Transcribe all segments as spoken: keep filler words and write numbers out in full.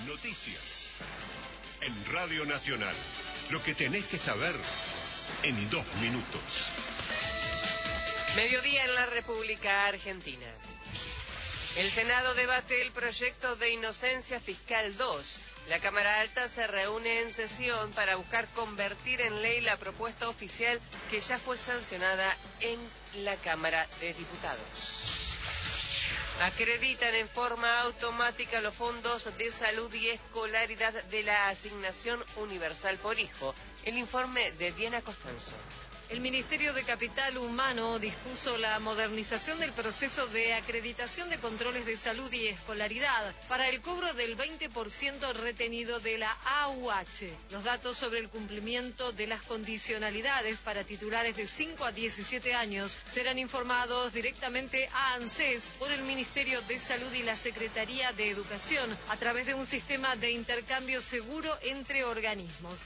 Noticias. En Radio Nacional. Lo que tenés que saber en dos minutos. Mediodía en la República Argentina. El Senado debate el proyecto de inocencia fiscal dos. La Cámara Alta se reúne en sesión para buscar convertir en ley la propuesta oficial que ya fue sancionada en la Cámara de Diputados. Acreditan en forma automática los fondos de salud y escolaridad de la Asignación Universal por Hijo. El informe de Diana Costanzo. El Ministerio de Capital Humano dispuso la modernización del proceso de acreditación de controles de salud y escolaridad para el cobro del veinte por ciento retenido de la A U H. Los datos sobre el cumplimiento de las condicionalidades para titulares de cinco a diecisiete años serán informados directamente a ANSES por el Ministerio de Salud y la Secretaría de Educación a través de un sistema de intercambio seguro entre organismos.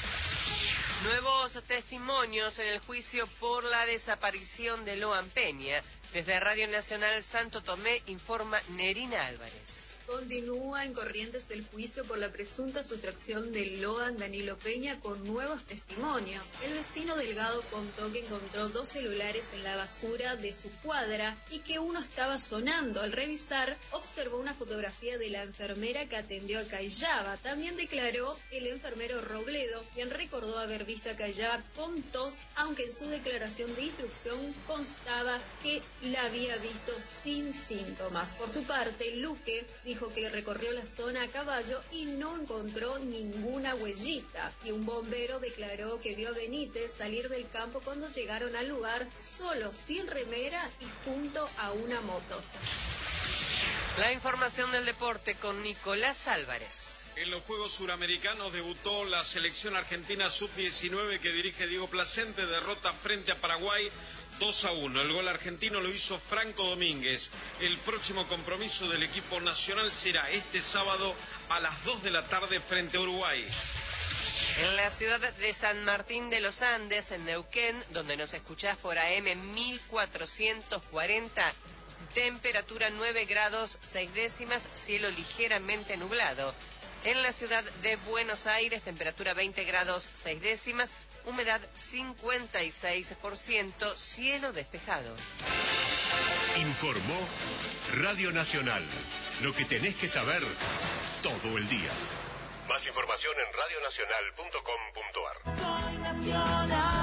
Nuevos testimonios en el juicio por la desaparición de Loan Peña. Desde Radio Nacional Santo Tomé informa Nerina Álvarez. Continúa en Corrientes el juicio por la presunta sustracción de Loan Danilo Peña con nuevos testimonios. El vecino Delgado contó que encontró dos celulares en la basura de su cuadra y que uno estaba sonando. Al revisar, observó una fotografía de la enfermera que atendió a Cayaba. También declaró el enfermero Robledo, quien recordó haber visto a Cayaba con tos, aunque en su declaración de instrucción constaba que la había visto sin síntomas. Por su parte, Luque dijo que recorrió la zona a caballo y no encontró ninguna huellita. Y un bombero declaró que vio a Benítez salir del campo cuando llegaron al lugar solo, sin remera y junto a una moto. La información del deporte con Nicolás Álvarez. En los Juegos Suramericanos debutó la selección argentina sub diecinueve que dirige Diego Placente, derrota frente a Paraguay dos a uno. El gol argentino lo hizo Franco Domínguez. El próximo compromiso del equipo nacional será este sábado a las dos de la tarde frente a Uruguay. En la ciudad de San Martín de los Andes, en Neuquén, donde nos escuchás por A M mil cuatrocientos cuarenta, temperatura nueve grados seis décimas, cielo ligeramente nublado. En la ciudad de Buenos Aires, temperatura veinte grados seis décimas, humedad cincuenta y seis por ciento, cielo despejado. Informó Radio Nacional. Lo que tenés que saber todo el día. Más información en radio nacional punto com punto a r. Soy nacional.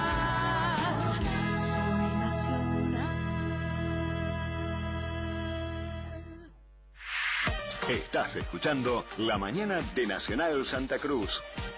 Soy nacional. Estás escuchando La Mañana de Nacional Santa Cruz.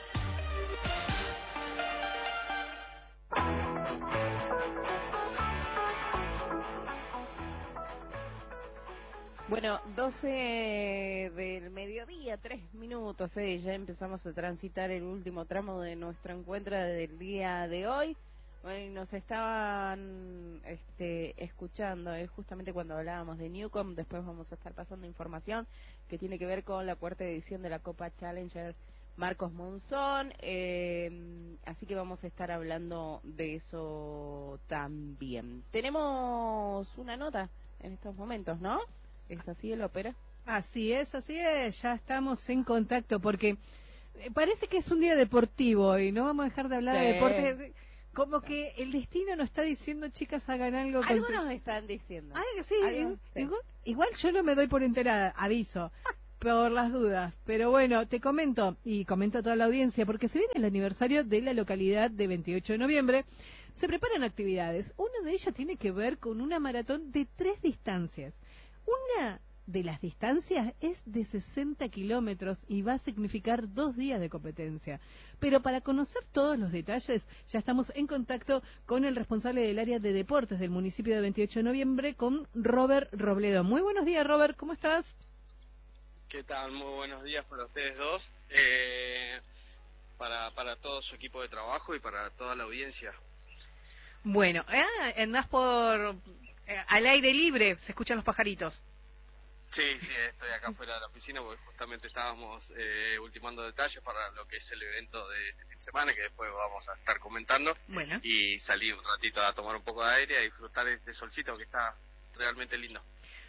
Bueno, doce del mediodía, tres minutos, eh, ya empezamos a transitar el último tramo de nuestro encuentro del día de hoy. Bueno, y nos estaban este, escuchando, eh, justamente cuando hablábamos de Newcom. Después vamos a estar pasando información que tiene que ver con la cuarta edición de la Copa Challenger Marcos Monzón, eh, así que vamos a estar hablando de eso también. Tenemos una nota en estos momentos, ¿no? ¿Es así el ópera? Así es, así es, ya estamos en contacto porque parece que es un día deportivo y no vamos a dejar de hablar sí. de deporte. Como que el destino nos está diciendo, chicas, hagan algo. Algunos con su... están diciendo. Ay, sí, Algunos, sí. Igual, igual yo no me doy por enterada, aviso, por las dudas. Pero bueno, te comento, y comento a toda la audiencia, porque se viene el aniversario de la localidad de veintiocho de noviembre, se preparan actividades. Una de ellas tiene que ver con una maratón de tres distancias. Una de las distancias es de sesenta kilómetros y va a significar dos días de competencia. Pero para conocer todos los detalles, ya estamos en contacto con el responsable del área de deportes del municipio de veintiocho de noviembre, con Robert Robledo. Muy buenos días, Robert, ¿cómo estás? ¿Qué tal? Muy buenos días para ustedes dos, eh, para, para todo su equipo de trabajo y para toda la audiencia. Bueno, eh, andás por... Eh, al aire libre, se escuchan los pajaritos. Sí, sí, estoy acá fuera de la oficina porque justamente estábamos eh, ultimando detalles para lo que es el evento de este fin de semana, que después vamos a estar comentando. Bueno. Y salí un ratito a tomar un poco de aire, a disfrutar de este solcito que está realmente lindo.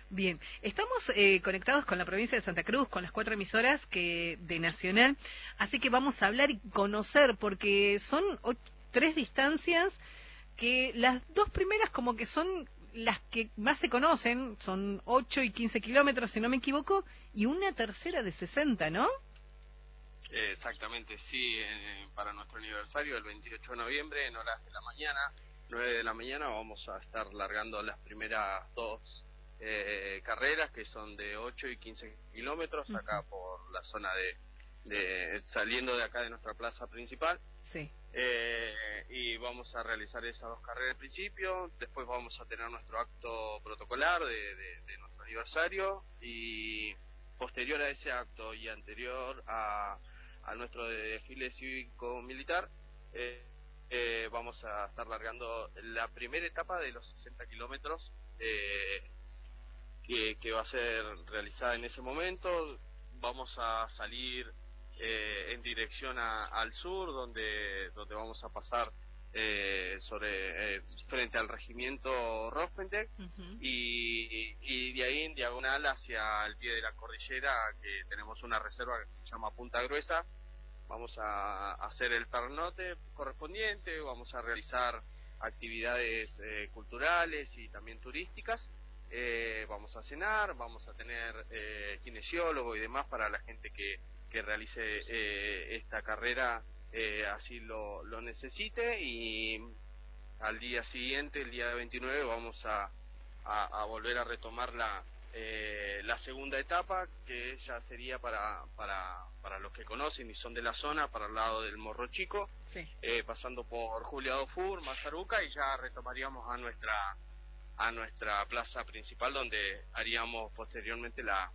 Bien, estamos eh, conectados con la provincia de Santa Cruz, con las cuatro emisoras que de Nacional, así que vamos a hablar y conocer, porque son o- tres distancias que las dos primeras como que son las que más se conocen, son ocho y quince kilómetros, si no me equivoco, y una tercera de sesenta, ¿no? Eh, exactamente, sí, eh, para nuestro aniversario, el veintiocho de noviembre, en horas de la mañana, nueve de la mañana, vamos a estar largando las primeras dos eh, carreras, que son de ocho y quince kilómetros, uh-huh. acá por la zona de, de, saliendo de acá de nuestra plaza principal. Sí. Eh, y vamos a realizar esas dos carreras al principio, después vamos a tener nuestro acto protocolar de, de, de nuestro aniversario, y posterior a ese acto y anterior a, a nuestro desfile cívico-militar, eh, eh, vamos a estar largando la primera etapa de los sesenta kilómetros eh, que, que va a ser realizada en ese momento. Vamos a salir eh, en dirección a, al sur, donde donde vamos a pasar eh, sobre eh, frente al regimiento Rospentek, uh-huh. y, y de ahí en diagonal hacia el pie de la cordillera, que tenemos una reserva que se llama Punta Gruesa. Vamos a hacer el pernote correspondiente, vamos a realizar actividades eh, culturales y también turísticas. Eh, vamos a cenar, vamos a tener eh, kinesiólogo y demás para la gente que, que realice eh, esta carrera, eh, así lo, lo necesite, y al día siguiente, el día veintinueve, vamos a, a, a volver a retomar la, eh, la segunda etapa, que ya sería para, para, para los que conocen y son de la zona, para el lado del Morro Chico, sí. eh, pasando por Julia Dufour, Mazaruca, y ya retomaríamos a nuestra a nuestra plaza principal, donde haríamos posteriormente la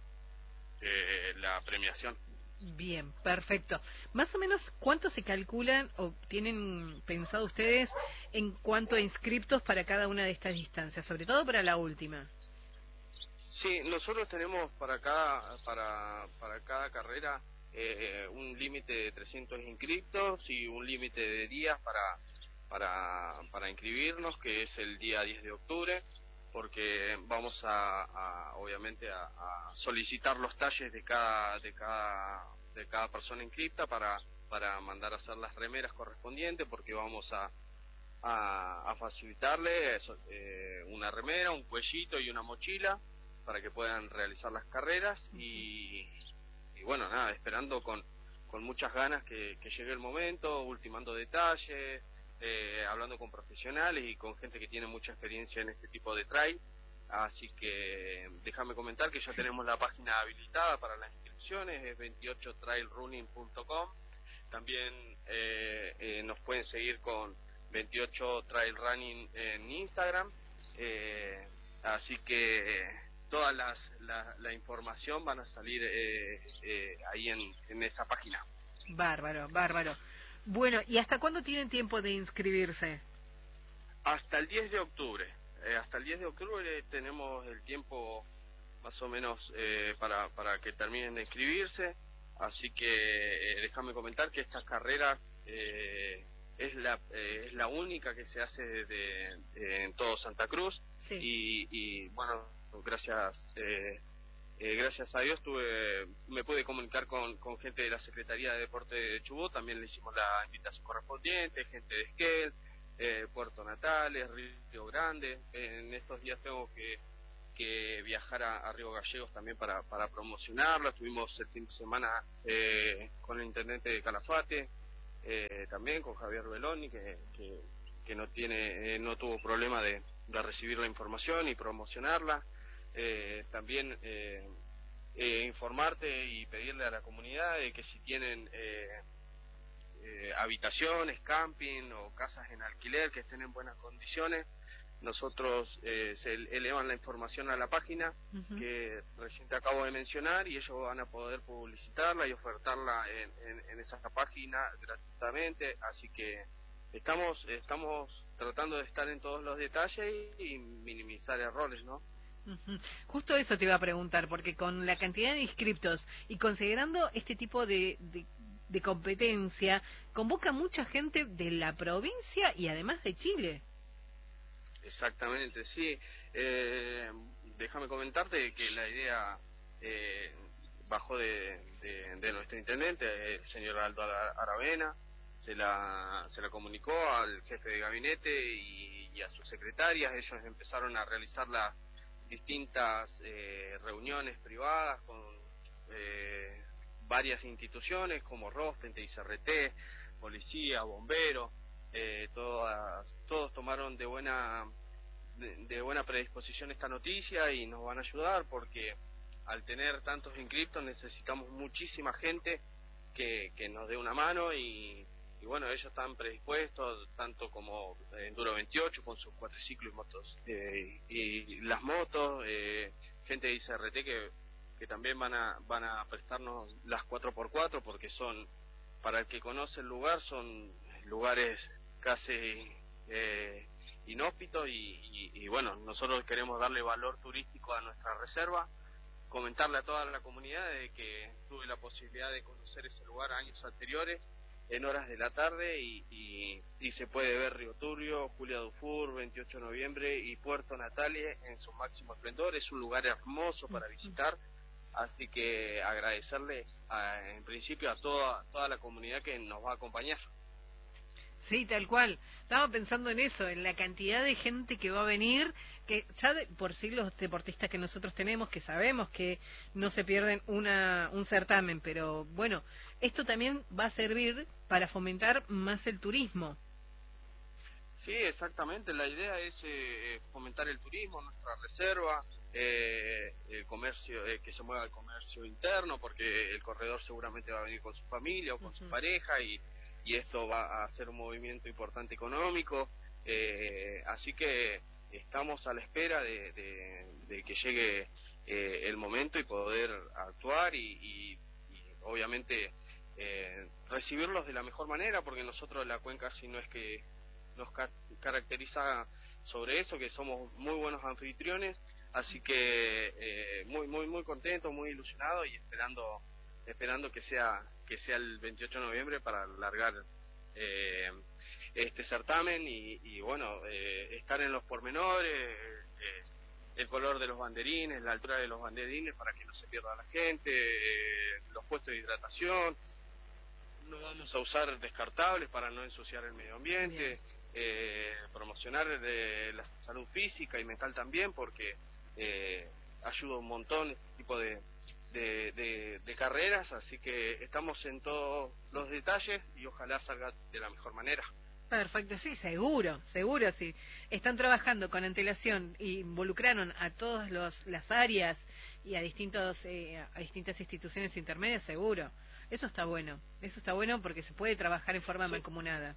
eh, la premiación. Bien, perfecto. Más o menos, ¿cuánto se calculan o tienen pensado ustedes en cuanto a inscriptos para cada una de estas distancias, sobre todo para la última? Sí, nosotros tenemos para cada para para cada carrera eh, un límite de trescientos inscriptos y un límite de días para para para inscribirnos, que es el día diez de octubre, porque vamos a, a obviamente a, a solicitar los talles de cada de cada de cada persona inscripta para para mandar a hacer las remeras correspondientes, porque vamos a a, a facilitarle eso, eh, una remera, un cuellito y una mochila para que puedan realizar las carreras, y, y bueno, nada, esperando con con muchas ganas que, que llegue el momento, ultimando detalles, Eh, hablando con profesionales y con gente que tiene mucha experiencia en este tipo de trail. Así que déjame comentar que ya tenemos la página habilitada para las inscripciones, es veintiocho trail running punto com. También eh, eh, nos pueden seguir con veintiocho trail running en Instagram, eh, así que toda las, la, la información van a salir eh, eh, ahí en, en esa página. Bárbaro, bárbaro. Bueno, ¿y hasta cuándo tienen tiempo de inscribirse? Hasta el diez de octubre. Eh, hasta el diez de octubre tenemos el tiempo más o menos eh, para, para que terminen de inscribirse. Así que eh, déjame comentar que esta carrera eh, es la eh, es la única que se hace de, de, de, en todo Santa Cruz. Sí. Y, y bueno, gracias eh, Eh, gracias a Dios tuve, me pude comunicar con, con gente de la Secretaría de Deporte de Chubut, también le hicimos la invitación correspondiente, gente de Esquel, eh, Puerto Natales, Río Grande. En estos días tengo que, que viajar a, a Río Gallegos también para, para promocionarla. Estuvimos el fin de semana eh, con el intendente de Calafate, eh, también con Javier Beloni, que, que, que no tiene, eh, no tuvo problema de, de recibir la información y promocionarla. Eh, también eh, eh, informarte y pedirle a la comunidad de que si tienen eh, eh, habitaciones, camping o casas en alquiler que estén en buenas condiciones, nosotros eh, se elevan la información a la página, uh-huh. que recién te acabo de mencionar, y ellos van a poder publicitarla y ofertarla en, en, en esa página gratuitamente. Así que estamos estamos tratando de estar en todos los detalles y, y minimizar errores, ¿no? Uh-huh. Justo eso te iba a preguntar, porque con la cantidad de inscriptos y considerando este tipo de, de, de competencia, convoca mucha gente de la provincia y además de Chile. Exactamente, sí. Eh, déjame comentarte que la idea eh, bajó de, de, de nuestro intendente, el señor Aldo Aravena, se la, se la comunicó al jefe de gabinete y, y a sus secretarias. Ellos empezaron a realizar las distintas eh, reuniones privadas con eh, varias instituciones como Rosten, T I C R T, policía, bomberos, eh, todas, todos tomaron de buena de, de buena predisposición esta noticia y nos van a ayudar porque al tener tantos inscriptos necesitamos muchísima gente que, que nos dé una mano y, y bueno, ellos están predispuestos, tanto como Enduro veintiocho con sus cuatriciclos y motos, eh, y las motos, eh, gente de I C R T que, que también van a, van a prestarnos las cuatro por cuatro porque son, para el que conoce el lugar, son lugares casi eh, inhóspitos y, y, y bueno, nosotros queremos darle valor turístico a nuestra reserva, comentarle a toda la comunidad de que tuve la posibilidad de conocer ese lugar años anteriores en horas de la tarde y, y, y se puede ver Río Turbio, Julia Dufour, veintiocho de noviembre y Puerto Natales en su máximo esplendor. Es un lugar hermoso para visitar, así que agradecerles a, en principio a toda, toda la comunidad que nos va a acompañar. Sí, tal cual. Estaba pensando en eso, en la cantidad de gente que va a venir, que ya de, por sí los deportistas que nosotros tenemos, que sabemos que no se pierden una, un certamen, pero bueno, esto también va a servir para fomentar más el turismo. Sí, exactamente. La idea es eh, fomentar el turismo, nuestra reserva, eh, el comercio, eh, que se mueva el comercio interno, porque el corredor seguramente va a venir con su familia o con uh-huh. su pareja y y esto va a ser un movimiento importante económico, eh, así que estamos a la espera de, de, de que llegue eh, el momento y poder actuar y, y, y obviamente eh, recibirlos de la mejor manera, porque nosotros la cuenca si no es que nos ca- caracteriza sobre eso, que somos muy buenos anfitriones, así que eh, muy muy muy contentos, muy ilusionados y esperando esperando que sea que sea el veintiocho de noviembre para largar eh, este certamen y, y bueno, eh, estar en los pormenores, eh, el color de los banderines, la altura de los banderines para que no se pierda la gente, eh, los puestos de hidratación, no vamos a usar descartables para no ensuciar el medio ambiente, eh, promocionar eh, la salud física y mental también porque eh, ayuda un montón este tipo de De, de, de carreras, así que estamos en todos los detalles y ojalá salga de la mejor manera. Perfecto, sí, seguro, seguro, sí. Están trabajando con antelación, involucraron a todas los, las áreas y a distintos eh, a distintas instituciones intermedias, seguro. Eso está bueno, eso está bueno porque se puede trabajar en forma sí. mancomunada.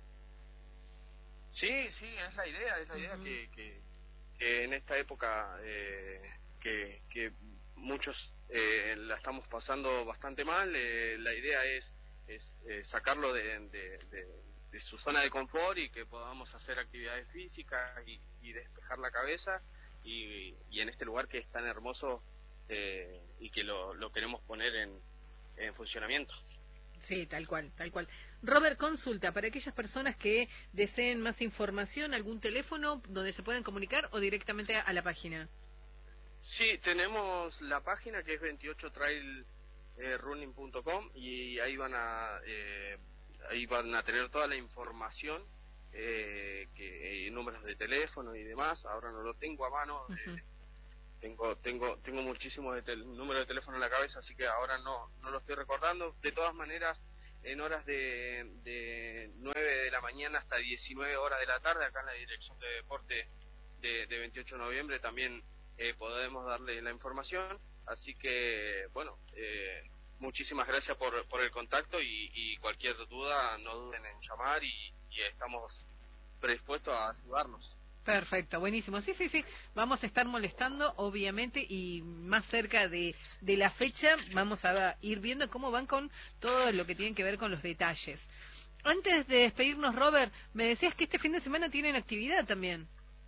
Sí, sí, es la idea, es la idea uh-huh. que, que, que en esta época eh, que, que muchos eh, la estamos pasando bastante mal, eh, la idea es, es eh, sacarlo de, de, de, de su zona de confort y que podamos hacer actividades físicas y, y despejar la cabeza y, y en este lugar que es tan hermoso eh, y que lo, lo queremos poner en, en funcionamiento. Sí, tal cual, tal cual. Robert, consulta, para aquellas personas que deseen más información, ¿algún teléfono donde se puedan comunicar o directamente a la página? Sí, tenemos la página que es veintiocho trail running punto com y ahí van a eh, ahí van a tener toda la información, eh, que eh, números de teléfono y demás. Ahora no lo tengo a mano, uh-huh. eh, tengo tengo tengo muchísimos de tel- números de teléfono en la cabeza, así que ahora no no lo estoy recordando. De todas maneras, en horas de, de nueve de la mañana hasta diecinueve horas de la tarde, acá en la Dirección de Deporte de, de veintiocho de noviembre también Eh, podemos darle la información, así que bueno, eh, muchísimas gracias por, por el contacto y, y cualquier duda no duden en llamar y, y estamos predispuestos a ayudarnos. Perfecto, buenísimo, sí, sí, sí, vamos a estar molestando obviamente y más cerca de, de la fecha vamos a ir viendo cómo van con todo lo que tiene que ver con los detalles. Antes de despedirnos, Robert, me decías que este fin de semana tienen actividad también.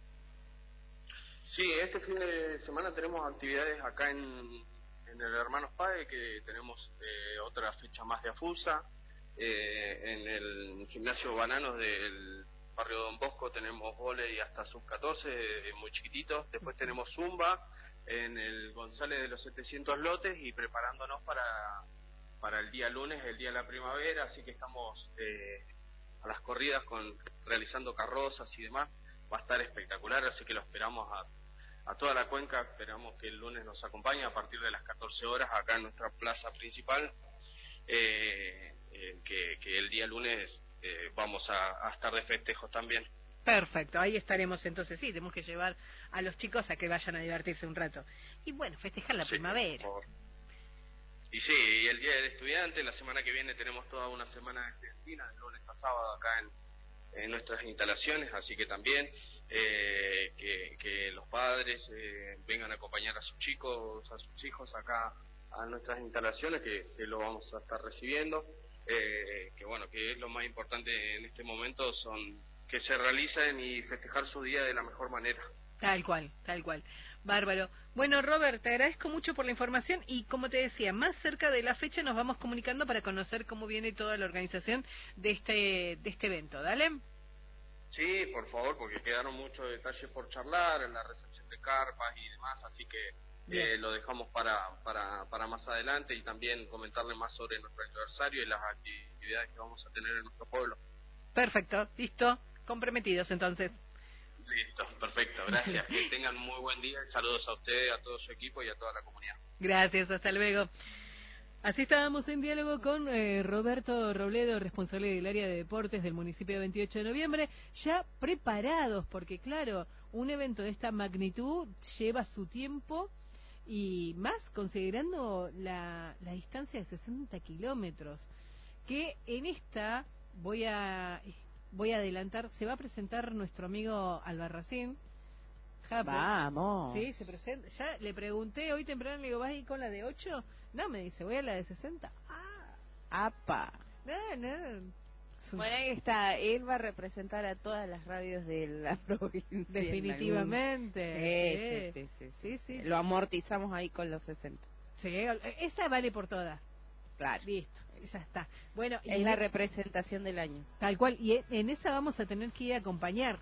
Sí, este fin de semana tenemos actividades acá en, en el Hermanos Pae, que tenemos eh, otra fecha más de AFUSA, eh, en el gimnasio Bananos del barrio Don Bosco tenemos vóley hasta sub catorce, eh, muy chiquititos, después tenemos Zumba, en el González de los setecientos lotes y preparándonos para, para el día lunes, el día de la primavera, así que estamos eh, a las corridas con realizando carrozas y demás. Va a estar espectacular, así que lo esperamos a, a toda la cuenca, esperamos que el lunes nos acompañe a partir de las catorce horas acá en nuestra plaza principal, eh, eh, que, que el día lunes eh, vamos a, a estar de festejos también. Perfecto, ahí estaremos entonces, sí, tenemos que llevar a los chicos a que vayan a divertirse un rato. Y bueno, festejar la Sí, primavera. por favor. Y sí, y el Día del Estudiante, la semana que viene tenemos toda una semana estudiantina, de lunes a sábado acá en, en nuestras instalaciones, así que también eh, que, que los padres eh, vengan a acompañar a sus chicos, a sus hijos acá a nuestras instalaciones, que, que lo vamos a estar recibiendo, eh, que bueno, que es lo más importante en este momento, son que se realicen y festejar su día de la mejor manera. Tal cual, tal cual. Bárbaro. Bueno, Robert, te agradezco mucho por la información y como te decía, más cerca de la fecha nos vamos comunicando para conocer cómo viene toda la organización de este de este evento. ¿Dale? Sí, por favor, porque quedaron muchos detalles por charlar en la recepción de carpas y demás, así que eh, lo dejamos para, para, para más adelante y también comentarle más sobre nuestro aniversario y las actividades que vamos a tener en nuestro pueblo. Perfecto, listo, comprometidos entonces. Listo, perfecto, gracias. Que tengan muy buen día y saludos a ustedes, a todo su equipo y a toda la comunidad. Gracias, hasta luego. Así estábamos en diálogo con eh, Roberto Robledo, responsable del área de deportes del municipio de veintiocho de noviembre, ya preparados, porque claro, un evento de esta magnitud lleva su tiempo y más considerando la, la distancia de sesenta kilómetros, que en esta voy a voy a adelantar, se va a presentar nuestro amigo Albarracín. Japo. Vamos. Sí, se presenta. Ya le pregunté hoy temprano, le digo, ¿vas a ir con la de ocho? No, me dice, voy a la de sesenta. Ah, apa. No, no. Bueno, ahí está. Él va a representar a todas las radios de la provincia. Definitivamente. Sí, sí, sí, sí, sí, sí. Lo amortizamos ahí con los sesenta. Sí, esa vale por todas. Claro. Listo, ya está. Bueno, es y la en... representación del año. Tal cual. Y en esa vamos a tener que ir a acompañar.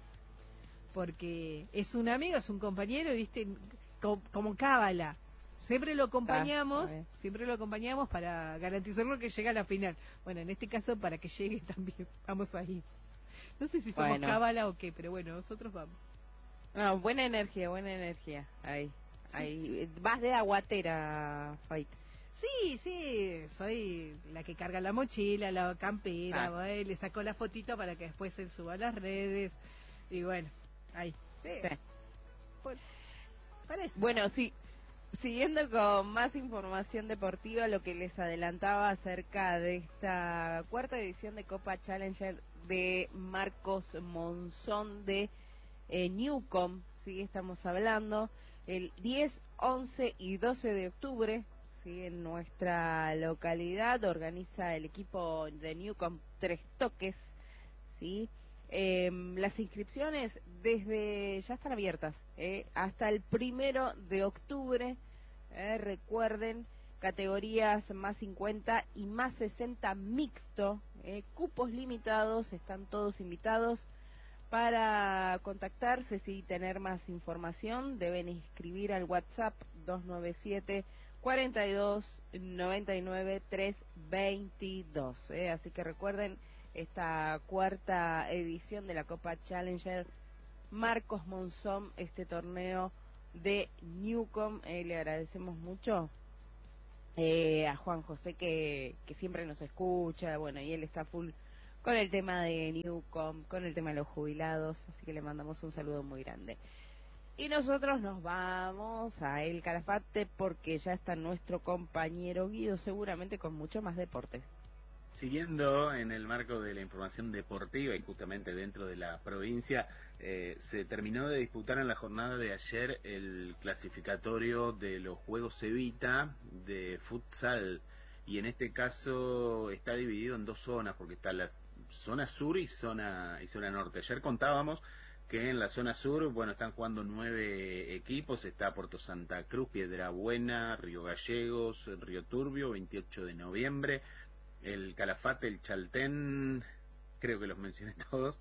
Porque es un amigo, es un compañero, ¿viste? Como, como cábala. Siempre lo acompañamos, ah, siempre lo acompañamos para garantizarlo que llega a la final. Bueno, en este caso para que llegue también. Vamos ahí. No sé si somos bueno. cábala o qué, pero bueno, nosotros vamos. No, buena energía, buena energía. Ahí, sí. ahí. Vas de aguatera, Fight. Sí, sí, soy la que carga la mochila, la campera, ah. voy, le saco la fotito para que después se suba a las redes. Y bueno, ahí. Sí. Sí. Bueno, parece. Bueno, sí. Siguiendo con más información deportiva, lo que les adelantaba acerca de esta cuarta edición de Copa Challenger de Marcos Monzón de eh, Newcomb, sí, estamos hablando, el diez, once y doce de octubre, sí, en nuestra localidad organiza el equipo de Newcomb Tres Toques, sí. Eh, las inscripciones desde ya están abiertas eh, hasta el primero de octubre. Eh, recuerden, categorías más cincuenta y más sesenta mixto, eh, cupos limitados, están todos invitados. Para contactarse y tener más información deben escribir al WhatsApp dos nueve siete, cuatro dos, nueve nueve, tres dos. Eh, así que recuerden, esta cuarta edición de la Copa Challenger Marcos Monzón, este torneo de Newcomb, eh, le agradecemos mucho eh, a Juan José que, que siempre nos escucha, bueno, y él está full con el tema de Newcomb, con el tema de los jubilados, así que le mandamos un saludo muy grande. Y nosotros nos vamos a El Calafate porque ya está nuestro compañero Guido, seguramente con mucho más deporte. Siguiendo en el marco de la información deportiva y justamente dentro de la provincia, eh, se terminó de disputar en la jornada de ayer el clasificatorio de los Juegos Evita de futsal, y en este caso está dividido en dos zonas porque está la zona sur y zona y zona norte. Ayer contábamos que en la zona sur, bueno, están jugando nueve equipos, está Puerto Santa Cruz, Piedrabuena, Río Gallegos, Río Turbio, veintiocho de noviembre, el Calafate, el Chaltén, creo que los mencioné todos,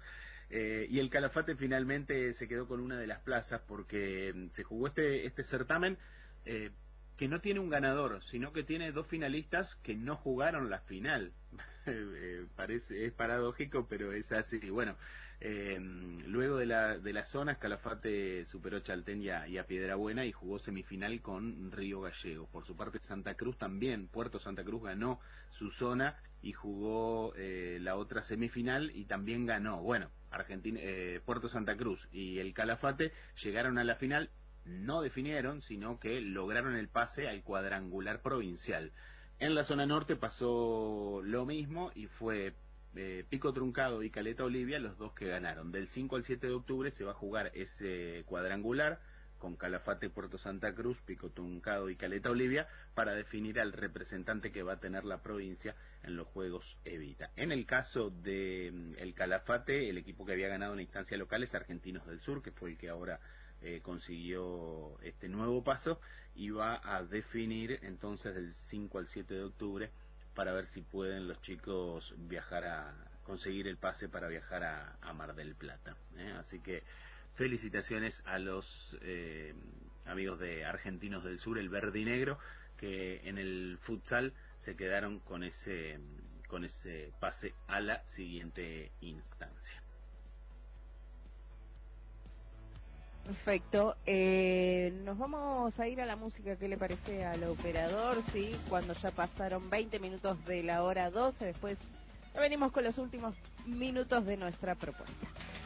Eh, y el Calafate finalmente se quedó con una de las plazas porque se jugó este, este certamen eh, que no tiene un ganador, sino que tiene dos finalistas que no jugaron la final. eh, parece, es paradójico, pero es así. Bueno, eh, luego de la, de las zonas, Calafate superó Chaltén y a, y a Piedrabuena y jugó semifinal con Río Gallegos. Por su parte, Santa Cruz también, Puerto Santa Cruz ganó su zona y jugó eh, la otra semifinal y también ganó. Bueno, Argentina, eh, Puerto Santa Cruz y el Calafate llegaron a la final, no definieron, sino que lograron el pase al cuadrangular provincial. En la zona norte pasó lo mismo y fue eh, Pico Truncado y Caleta Olivia los dos que ganaron. Del cinco al siete de octubre se va a jugar ese cuadrangular con Calafate, Puerto Santa Cruz, Pico Truncado y Caleta Olivia para definir al representante que va a tener la provincia en los Juegos Evita. En el caso de mm, el Calafate, el equipo que había ganado en la instancia local es Argentinos del Sur, que fue el que ahora eh, consiguió este nuevo paso y va a definir entonces del cinco al siete de octubre para ver si pueden los chicos viajar a conseguir el pase para viajar a, a Mar del Plata, ¿eh? Así que felicitaciones a los eh, amigos de Argentinos del Sur, el verde y negro, que en el futsal se quedaron con ese con ese pase a la siguiente instancia. Perfecto. Eh, nos vamos a ir a la música. ¿Qué le parece al operador? Sí, cuando ya pasaron veinte minutos de la hora doce, después ya venimos con los últimos minutos de nuestra propuesta.